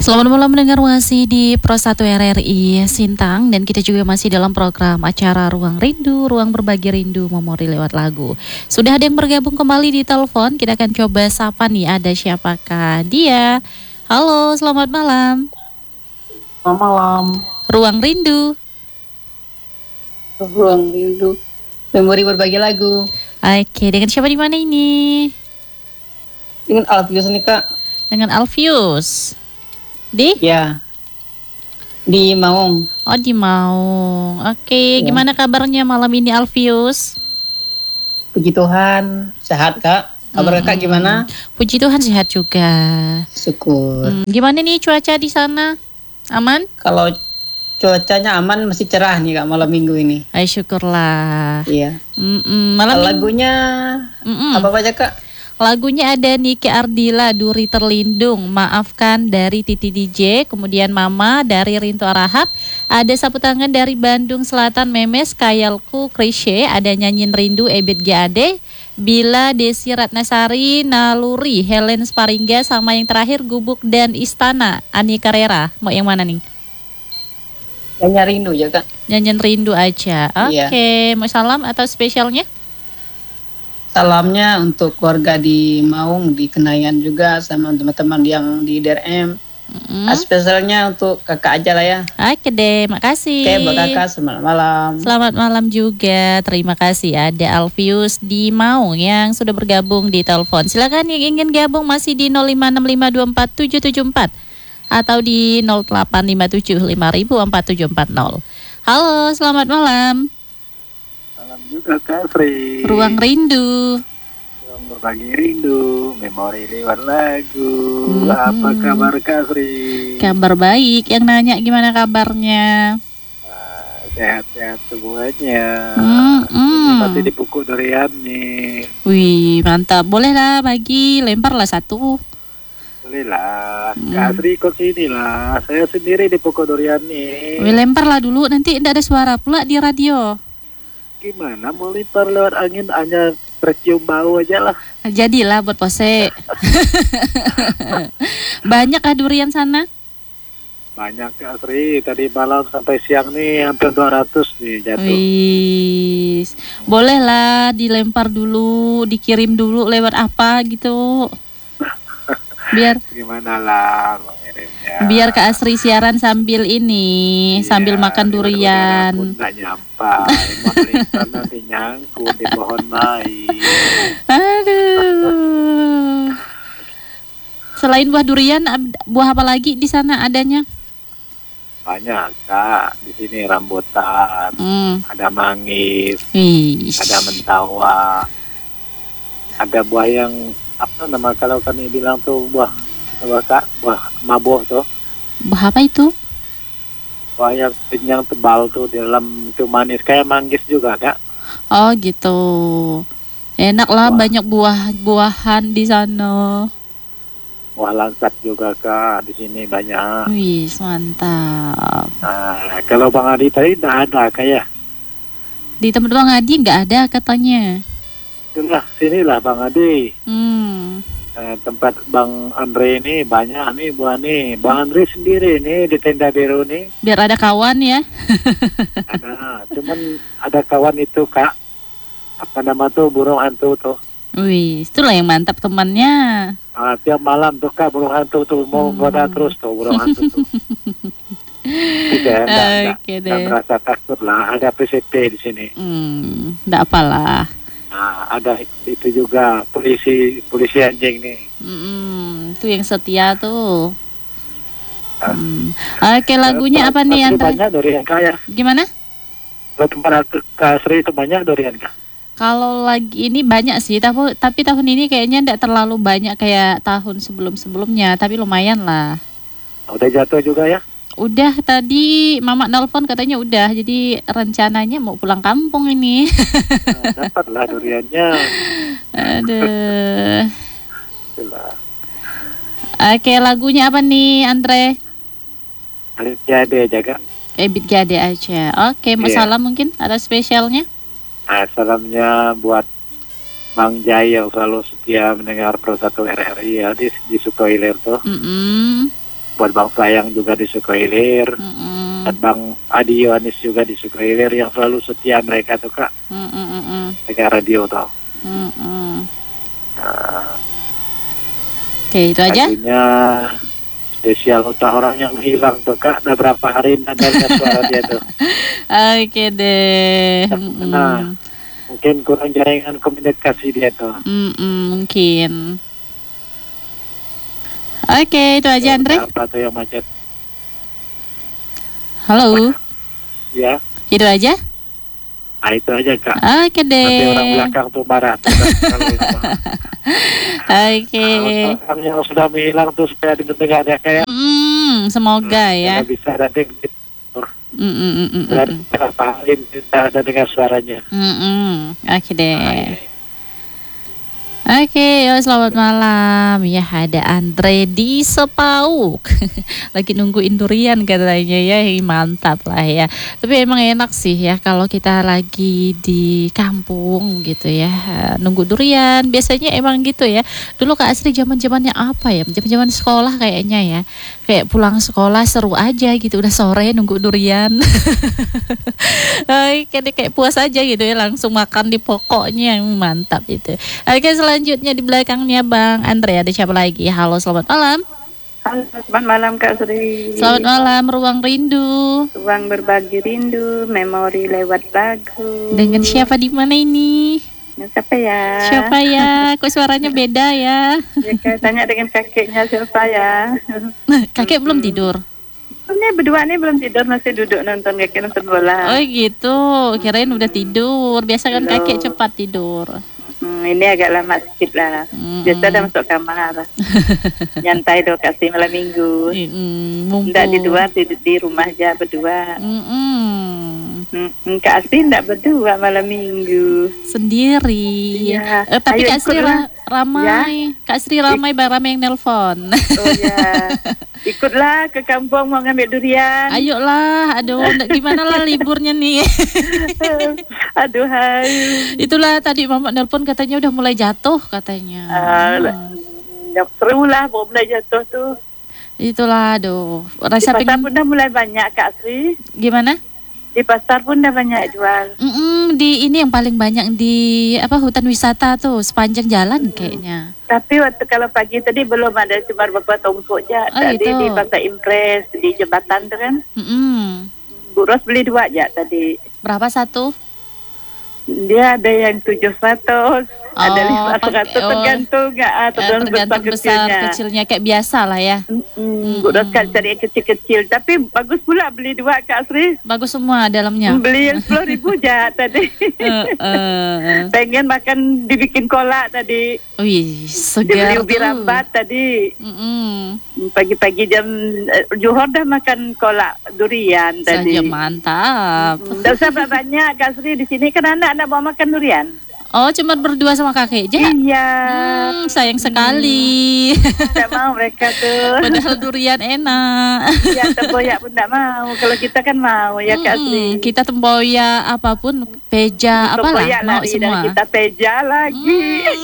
Selamat malam mendengar masih di Pro 1 RRI Sintang. Dan kita juga masih dalam program acara Ruang Rindu, Ruang Berbagi Rindu Memori lewat lagu. Sudah ada yang bergabung kembali di telepon. Kita akan coba sapa nih, ada siapakah dia. Halo, selamat malam. Selamat malam. Ruang Rindu. Ruang Rindu Memori Berbagi Lagu. Oke, dengan siapa di mana ini? Dengan Alfius nih Kak. Dengan Alfius. Di? Ya, di Maung. Oh, di Maung. Oke, Ya. Gimana kabarnya malam ini Alfius? Puji Tuhan, sehat Kak. Kabar Kakak gimana? Puji Tuhan sehat juga. Syukur. Gimana nih cuaca di sana? Aman? Kalau cuacanya aman, masih cerah nih Kak malam minggu ini. Ay, syukurlah. Iya. Malam Lagunya apa aja Kak? Lagunya ada Niki Ardila, Duri Terlindung, Maafkan dari Titi DJ, kemudian Mama dari Rinto Arahap, ada Sapu Tangan dari Bandung Selatan, Memes, Kayalku, Krisye, ada Nyanyin Rindu, Ebit GAD, Bila, Desi Ratnasari, Naluri, Helen Sparingga, sama yang terakhir Gubuk dan Istana, Ani Carrera. Mau yang mana nih? Nyanyi Rindu ya Kak. Nyanyin Rindu aja. Iya. Oke, mau salam atau spesialnya? Salamnya untuk keluarga di Maung, di Kenayan juga, sama teman-teman yang di DRM. Spesialnya untuk Kakak aja lah ya. Oke deh, makasih. Oke, buat Kakak selamat malam. Selamat malam juga, terima kasih. Ada Alfius di Maung yang sudah bergabung di telepon. Silakan yang ingin gabung masih di 0565247774 atau di 0857504740. Halo, selamat malam. Salam juga Kak Sri. Ruang Rindu. Ruang Berbagi Rindu, Memori lewat lagu. Apa kabar Kak Sri? Kabar baik. Yang nanya gimana kabarnya? Sehat-sehat semuanya. Mm-mm. Ini masih di Pukul Durian nih. Wih, mantap. Boleh lah bagi, lemparlah satu. Boleh lah. Kak Sri ikut sini lah. Saya sendiri di Pukul Durian nih. Wih, lemparlah dulu, nanti tidak ada suara pula di radio. Gimana mau lempar lewat angin, hanya tercium bau aja lah. Jadilah buat pose. Banyak kah durian sana? Banyak Kak Sri. Tadi malam sampai siang nih hampir 200 nih jatuh. Wis. Boleh lah dilempar dulu, dikirim dulu lewat apa gitu. Biar Gimana lah mengirimnya. biar Kak Asri siaran sambil ini, sambil makan durian. Pun tak nyampai, mau nanti nyangkut di pohon lain. Aduh. Selain buah durian, buah apa lagi di sana adanya? Banyak Kak, di sini rambutan, ada manggis, Wis. ada mentawa, ada buah yang apa nama kalau kami bilang tuh buah Kak, buah maboh tuh. Buah apa itu? Buah yang tebal tuh di dalam itu manis kayak manggis juga Kak. Oh gitu. Enak lah, banyak buah-buahan di sana. Buah langsat juga Kak, di sini banyak. Wis, mantap. Nah, kalau Bang Adi tadi tidak ada kayak. Di tempat Bang Adi nggak ada katanya. Itulah sinilah Bang Adi. Tempat Bang Andre ini banyak nih buah nih. Bang Andre sendiri nih di tenda biru nih. Biar ada kawan ya. Ada, cuman ada kawan itu Kak. Apa nama tuh burung hantu tuh. Wih, itulah yang mantap temannya. Tiap malam tuh Kak burung hantu tuh mau goda terus tuh burung hantu tuh. Oke deh. Tidak merasa takut lah. Ada PCP di sini. Nggak apalah. Nah, ada itu juga polisi anjing nih. Itu yang setia tuh. Oke, lagunya apa nih Andre? Banyak durian kaya. Gimana? Kalau tempat Kak Sri itu banyak durian Kak. Kalau lagi ini banyak sih, tapi tahun ini kayaknya tidak terlalu banyak kayak tahun sebelum-sebelumnya, tapi lumayan lah. Udah jatuh juga ya? Udah, tadi Mama nelpon katanya udah, jadi rencananya mau pulang kampung ini. Nah, dapatlah duriannya. Aduh. Itulah. Oke, lagunya apa nih Andre? Jadi aja Kak. Ebit GAD aja. Oke, mau salam mungkin ada spesialnya? Nah, salamnya buat Bang Jai yang selalu setia mendengar Pro 1 RRI ya di Sukoiler tuh. buat Bang Sayang juga di Sukailir, dan Bang Adi Yohanes juga di Sukailir yang selalu setia mereka tuh Kak, dengan radio tuh. Oke, itu aja. Lagunya spesial untuk orang yang hilang tuh Kak, udah berapa hari nggak dengar suara dia tuh. Oke deh. Nah, mungkin kurang jaringan komunikasi dia tuh. Mungkin. Oke, itu aja Andre. Apa tuh yang macet? Halo. Ya. Itu aja. Nah, itu aja Kak. Oke deh. Nanti orang belakang tuh marah. Oke. Orang yang sudah menghilang tuh supaya didengar ya kayak. Semoga ya. Bisa nanti. Dan berapa hari kita ada dengar suaranya. Oke deh. Oke, selamat malam. Ya, ada Andre di Sepauk. Lagi nungguin durian katanya ya. Mantap lah ya. Tapi emang enak sih ya kalau kita lagi di kampung gitu ya. Nunggu durian. Biasanya emang gitu ya. Dulu Kak Asri zaman-zamannya apa ya? Zaman-zaman sekolah kayaknya ya. Kayak pulang sekolah seru aja gitu. Udah sore nunggu durian. Kayak puas aja gitu ya. Langsung makan di pokoknya. Mantap itu. Oke, selanjutnya di belakangnya Bang Andre, ada siapa lagi? Halo, selamat malam. Halo, selamat malam Kak Sri. Selamat malam, Ruang Rindu. Ruang berbagi rindu, memori lewat lagu. Dengan siapa di mana ini? Siapa ya? Siapa ya? Kok suaranya beda ya? Ya tanya dengan kakeknya siapa ya? Kakek belum tidur? Ini berdua nih belum tidur, masih duduk nonton bola. Oh gitu, kirain udah tidur. Biasa kan kakek cepat tidur. Ini agak lama sedikit lah. Biasa udah masuk kamar. Nyantai dong kasih malam minggu. Nggak di luar, di rumah aja berdua. Kak Asri nggak berdua malam minggu. Sendiri. Ya. Tapi Ayo, Kak Asri ramai. Ya? Kak Asri ramai yang nelpon. Oh ya. Ikutlah ke kampung mau ngambil durian. Ayolah, aduh, gimana lah liburnya nih. Aduh, hai. Itulah tadi Mama nelpon katanya udah mulai jatuh katanya. Seru lah, mulai jatuh tuh. Itulah, aduh. Rasa di pasar pun udah mulai banyak Kak Sri. Gimana? Di pasar pun udah banyak jual. Di ini yang paling banyak di hutan wisata tuh sepanjang jalan kayaknya. Tapi waktu kalau pagi tadi belum ada, cuma beberapa tumpuk aja. Tadi di Pasar Impres di jembatan tuh kan. Bu Ros beli 2 aja tadi. Berapa satu? Dia ada yang 700, ada 500, tergantung tergantung besar kecilnya kayak biasa lah ya. Udah cari yang kecil-kecil, tapi bagus pula beli 2 Kak Sri. Bagus semua dalamnya. Beli yang 10.000 aja tadi. Pengen makan dibikin kolak tadi. Wih, segar. Dibeli ubi rambat tadi. Pagi-pagi jam Johor dah makan kolak durian tadi. Saja mantap. Tidak usah banyak Kak Sri, di sini kan anak mau makan durian. Oh, cuma berdua sama kakek aja? Iya. Sayang sekali. Tidak mau mereka tuh. Padahal durian enak. Ya, tempoyak pun tidak mau. Kalau kita kan mau ya Kak Sri. Kita tempoyak apapun, peja, apalah mau semua. Kita peja lagi.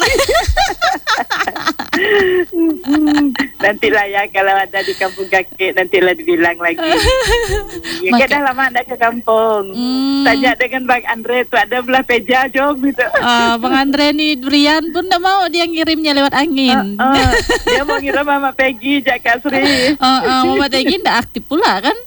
Nantilah ya kalau ada di kampung kakek, nantilah dibilang lagi. Ya kita lama ada ke kampung. Tanya dengan Bang Andre tuh ada belah peja jom gitu. Bang Andre nih durian pun enggak mau, dia ngirimnya lewat angin. Dia mau ngirim Mama Peggy aja Kak Sri. Mama Peggy enggak aktif pula kan?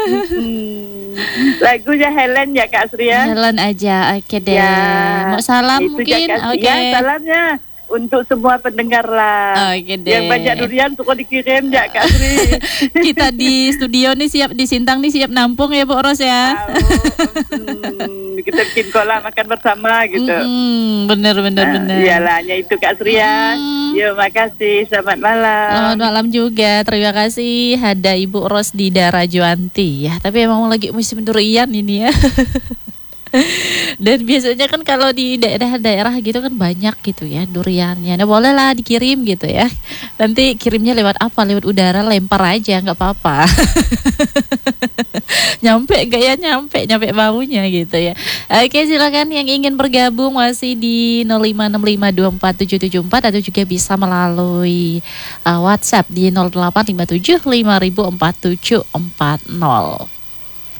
Lagunya Helen ya Kak Sri ya. Helen aja, oke deh. Mau salam mungkin? Oke. Ya, salamnya untuk semua pendengar lah. Oke deh. Yang banyak durian suka dikirim ya Kak Sri. Kita di studio nih siap, di Sintang nih siap nampung ya Bu Ros ya. Kita bikin kolak makan bersama gitu. Bener. Iyalah, hanya itu Kak Sri ya. Yo, makasih. Selamat malam. Selamat malam juga. Terima kasih. Ada Ibu Ros di Darajuanti ya. Tapi emang lagi musim durian ini ya. Dan biasanya kan kalau di daerah-daerah gitu kan banyak gitu ya duriannya. Nah bolehlah dikirim gitu ya. Nanti kirimnya lewat apa? Lewat udara, lempar aja nggak apa-apa. Nyampe gak ya? Nyampe baunya gitu ya. Oke, silakan yang ingin bergabung masih di 0565247774 atau juga bisa melalui WhatsApp di 0857 504740.